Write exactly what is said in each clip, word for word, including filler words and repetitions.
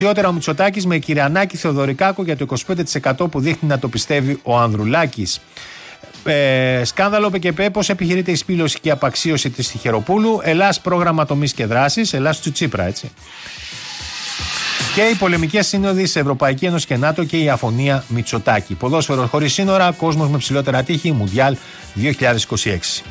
Αργότερα ο Μητσοτάκης με Κυριανάκη Θεοδωρικάκο για το είκοσι πέντε τοις εκατό που δείχνει να το πιστεύει ο Ανδρουλάκης. Ε, σκάνδαλο ΠΚΠ, πώς επιχειρείται η σπήλωση και η απαξίωση της Τυχεροπούλου. Ελλάς πρόγραμμα τομής και δράσης. Ελλάς του Τσίπρα, έτσι. Και οι πολεμικές σύνοδοι σε Ευρωπαϊκή Ένωση και ΝΑΤΟ και η αφωνία Μητσοτάκη. Ποδόσφαιρο χωρίς σύνορα, κόσμος με ψηλότερα τείχη, Μουντιάλ δύο χιλιάδες είκοσι έξι.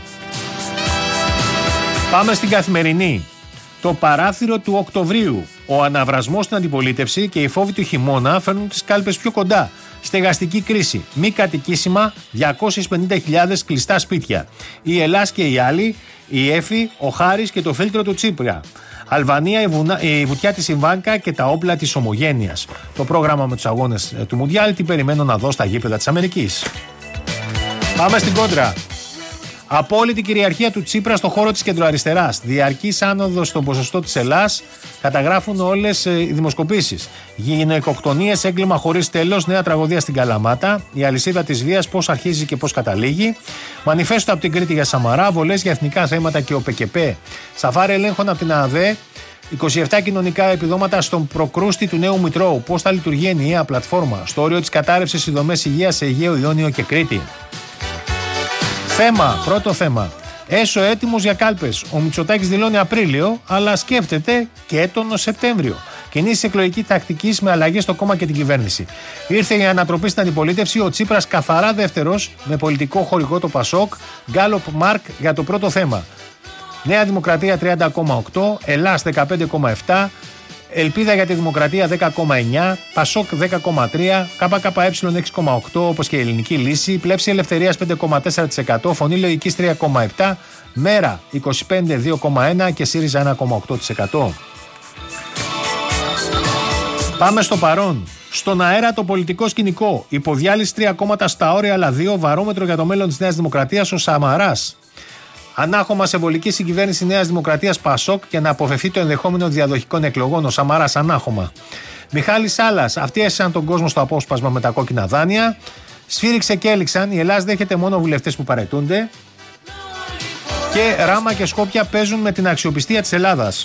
Πάμε στην Καθημερινή. Το παράθυρο του Οκτωβρίου. Ο αναβρασμός στην αντιπολίτευση και οι φόβοι του χειμώνα φέρνουν τις κάλπες πιο κοντά. Στεγαστική κρίση. Μη κατοικήσιμα διακόσιες πενήντα χιλιάδες κλειστά σπίτια. Η Ελλάς και οι άλλοι, η Έφη, ο Χάρης και το φίλτρο του Τσίπρα. Αλβανία, η, βουνα... η βουτιά της Ιβάνκα και τα όπλα της Ομογένειας. Το πρόγραμμα με τους αγώνες του Μουντιάλ τι περιμένω να δω στα γήπεδα της Αμερικής. Πάμε στην κόντρα. Απόλυτη κυριαρχία του Τσίπρα στο χώρο της κεντροαριστεράς. Διαρκής άνοδος στο ποσοστό της Ελλάς, καταγράφουν όλες οι δημοσκοπήσεις. Γυναικοκτονίες, έγκλημα χωρίς τέλος, νέα τραγωδία στην Καλαμάτα. Η αλυσίδα της βίας, πώς αρχίζει και πώς καταλήγει. Μανιφέστο από την Κρήτη για Σαμαρά, βολές για εθνικά θέματα και ο ΠΚΠ. Σαφάρι ελέγχων από την ΑΔΕ. είκοσι επτά κοινωνικά επιδόματα στον προκρούστη του νέου Μητρώου. Πώς θα λειτουργεί ενιαία πλατφόρμα. Στο όριο της κατάρρευσης οι δομές υγείας σε Αιγαίο, Ιόνιο και Κρήτη. Θέμα, πρώτο θέμα. Έσω έτοιμος για κάλπες. Ο Μητσοτάκης δηλώνει Απρίλιο, αλλά σκέφτεται και τον Σεπτέμβριο. Κινήσεις εκλογική τακτική με αλλαγές στο κόμμα και την κυβέρνηση. Ήρθε η ανατροπή στην αντιπολίτευση. Ο Τσίπρας καθαρά δεύτερος, με πολιτικό χορηγό το Πασόκ. Γκάλοπ Μάρκ για το πρώτο θέμα. Νέα Δημοκρατία τριάντα κόμμα οκτώ, Ελλάς δεκαπέντε κόμμα επτά. Ελπίδα για τη Δημοκρατία δέκα κόμμα εννιά, Πασόκ δέκα κόμμα τρία, ΚΚΕ έξι κόμμα οκτώ όπως και η Ελληνική Λύση, Πλεύση Ελευθερίας πέντε κόμμα τέσσερα τοις εκατό, Φωνή Λογικής τρία κόμμα επτά, Μέρα είκοσι πέντε δύο κόμμα ένα και ΣΥΡΙΖΑ ένα κόμμα οκτώ τοις εκατό. Πάμε στο παρόν. Στον αέρα το πολιτικό σκηνικό. Υποδιάλυση τρία κόμματα στα όρια, αλλά δύο βαρόμετρο για το μέλλον της Νέας Δημοκρατίας ο Σαμαράς. Ανάχωμα σε βολική συγκυβέρνηση Νέας Δημοκρατίας Πασόκ για να αποφευθεί το ενδεχόμενο διαδοχικών εκλογών. Ο Σαμαράς ανάχωμα. Μιχάλης Σάλλας. Αυτοί έσυσαν τον κόσμο στο απόσπασμα με τα κόκκινα δάνεια. Σφύριξε και έληξαν. Η Ελλάδα δέχεται μόνο βουλευτές που παραιτούνται. Και Ράμα και Σκόπια παίζουν με την αξιοπιστία της Ελλάδας.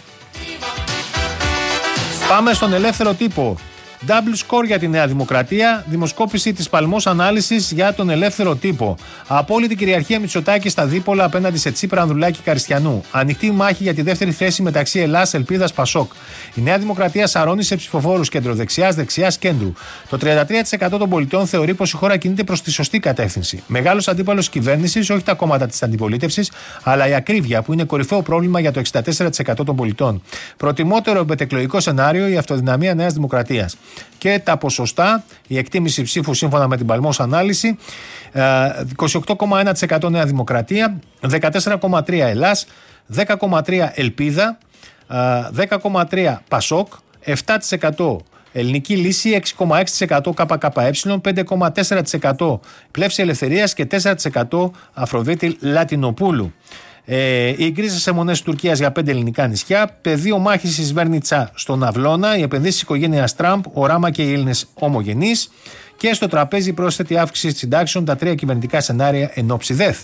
Πάμε στον ελεύθερο τύπο. Double score για τη Νέα Δημοκρατία. Δημοσκόπηση της Παλμός Ανάλυσης για τον ελεύθερο τύπο. Απόλυτη κυριαρχία Μητσοτάκη στα δίπολα απέναντι σε Τσίπρα, Ανδρουλάκη, Καριστιανού. Ανοιχτή μάχη για τη δεύτερη θέση μεταξύ Ελλάς, Ελπίδας, Πασόκ. Η Νέα Δημοκρατία σαρώνει σε ψηφοφόρους κεντροδεξιάς, δεξιάς, κέντρου. Το τριάντα τρία τοις εκατό των πολιτών θεωρεί πως η χώρα κινείται προς τη σωστή κατεύθυνση. Μεγάλος αντίπαλος κυβέρνησης, όχι τα κόμματα της αντιπολίτευσης, αλλά η ακρίβεια που είναι κορυφαίο πρόβλημα για το εξήντα τέσσερα τοις εκατό των πολιτών. Προτιμότερο μετεκλογικό σενάριο η αυτοδυναμία Νέας Δημοκρατίας. Και τα ποσοστά, η εκτίμηση ψήφου σύμφωνα με την Παλμός Ανάλυση, είκοσι οκτώ κόμμα ένα τοις εκατό Νέα Δημοκρατία, δεκατέσσερα κόμμα τρία τοις εκατό Ελλάς, δέκα κόμμα τρία τοις εκατό Ελπίδα, δέκα κόμμα τρία τοις εκατό Πασόκ, επτά τοις εκατό Ελληνική Λύση, έξι κόμμα έξι τοις εκατό ΚΚΕ, πέντε κόμμα τέσσερα τοις εκατό Πλεύση Ελευθερίας και τέσσερα τοις εκατό Αφροδίτη Λατινοπούλου. Ε, οι γκρίζες αιμονές της Τουρκίας για πέντε ελληνικά νησιά, πεδίο μάχης της Βέρνιτσα στον Αυλώνα, οι επενδύσεις της οικογένειας Τραμπ, ο Ράμα και οι Έλληνες ομογενείς και στο τραπέζι πρόσθετη αύξηση της συντάξεων, τα τρία κυβερνητικά σενάρια εν ώψη ΔΕΘ.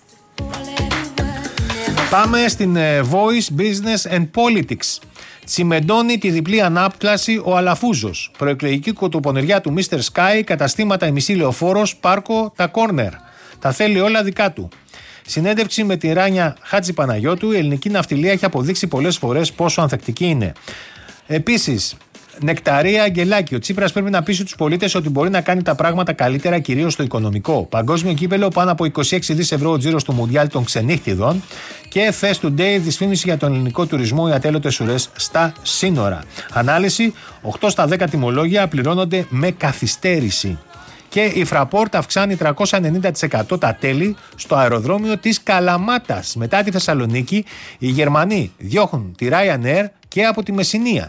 Πάμε στην Voice, Business and Politics. Τσιμεντώνει τη διπλή ανάπλαση ο Αλαφούζος. Προεκλογική κοτοπονηριά του μίστερ Sky, καταστήματα η μισή λεωφόρος, πάρκο, τα κόρνερ. Τα θέλει όλα δικά του. Συνέντευξη με τη Ράνια Χάτζη Παναγιώτου, η ελληνική ναυτιλία έχει αποδείξει πολλές φορές πόσο ανθεκτική είναι. Επίσης, Νεκταρία Αγγελάκη. Ο Τσίπρας πρέπει να πείσει τους πολίτες ότι μπορεί να κάνει τα πράγματα καλύτερα, κυρίως στο οικονομικό. Παγκόσμιο κύπελο, πάνω από είκοσι έξι δισεκατομμύρια ευρώ ο τζίρος του Μουντιάλ των ξενύχτιδων. Και Fest Today, δυσφήμιση για τον ελληνικό τουρισμό, οι ατέλειωτες ουρές στα σύνορα. Ανάλυση, οκτώ στα δέκα τιμολόγια πληρώνονται με καθυστέρηση. Και η Fraport αυξάνει τριακόσια ενενήντα τοις εκατό τα τέλη στο αεροδρόμιο της Καλαμάτας. Μετά τη Θεσσαλονίκη, οι Γερμανοί διώχνουν τη Ryanair και από τη Μεσσηνία.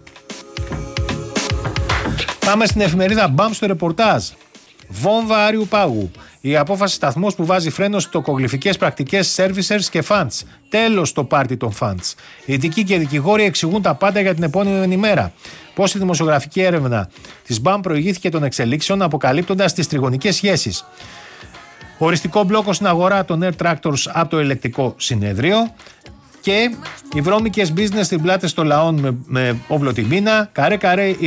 Πάμε στην εφημερίδα Μπαμ στο ρεπορτάζ. Βόμβα άριου πάγου. Η απόφαση σταθμός που βάζει φρένο στο κογλυφικές πρακτικές servicers και funds. Τέλος το πάρτι των funds. Οι ειδικοί και δικηγόροι εξηγούν τα πάντα για την επόμενη ημέρα. Πώς η δημοσιογραφική έρευνα της Μπαμ προηγήθηκε των εξελίξεων, αποκαλύπτοντας τις τριγωνικές σχέσεις. Οριστικό μπλόκο στην αγορά των Air Tractors από το ελεκτικό συνέδριο. Και οι βρώμικες business στην πλάτες των λαών με, με όβλο τη μήνα, καρέ καρέ.